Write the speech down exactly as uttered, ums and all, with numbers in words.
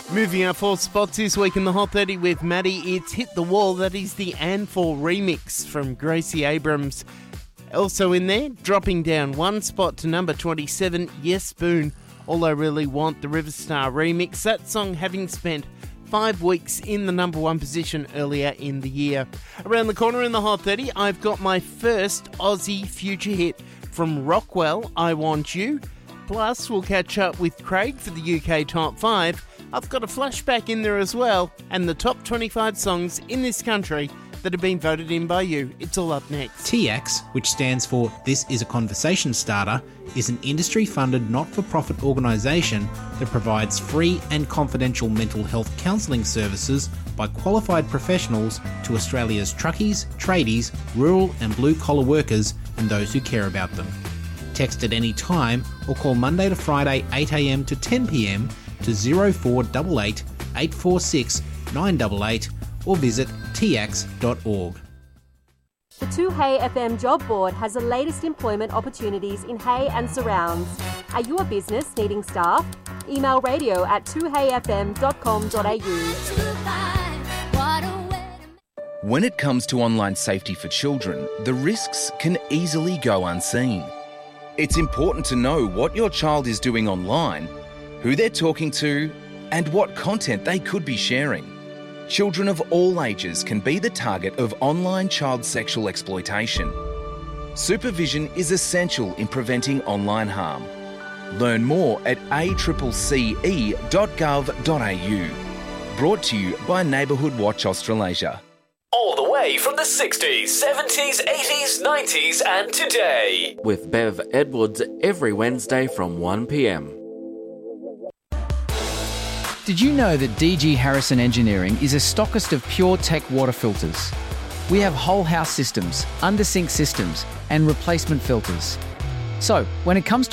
Moving up four spots this week in the Hot thirty with Maddie, it's Hit the Wall. That is the And four remix from Gracie Abrams. Also in there, dropping down one spot to number twenty-seven, Yes Spoon, All I Really Want, the Riverstar remix. That song having spent five weeks in the number one position earlier in the year. Around the corner in the Hot thirty, I've got my first Aussie future hit from Rockwell, I Want You. Plus, we'll catch up with Craig for the U K Top five. I've got a flashback in there as well, and the top twenty-five songs in this country that have been voted in by you. It's all up next. T X, which stands for This is a Conversation Starter, is an industry-funded not-for-profit organisation that provides free and confidential mental health counselling services by qualified professionals to Australia's truckies, tradies, rural and blue-collar workers and those who care about them. Text at any time or call Monday to Friday eight a m to ten p m to zero four eight eight, eight four six, nine eight eight or visit t x dot org. The two Hey F M job board has the latest employment opportunities in Hey and surrounds. Are you a business needing staff? Email radio at two hey f m dot com dot a u. When it comes to online safety for children, the risks can easily go unseen. It's important to know what your child is doing online, who they're talking to, and what content they could be sharing. Children of all ages can be the target of online child sexual exploitation. Supervision is essential in preventing online harm. Learn more at a c c e dot gov dot a u. Brought to you by Neighbourhood Watch Australasia. All the way from the sixties, seventies, eighties, nineties and today. With Bev Edwards every Wednesday from one p m. Did you know that D G Harrison Engineering is a stockist of pure-tech water filters? We have whole house systems, under-sink systems and replacement filters. So, when it comes to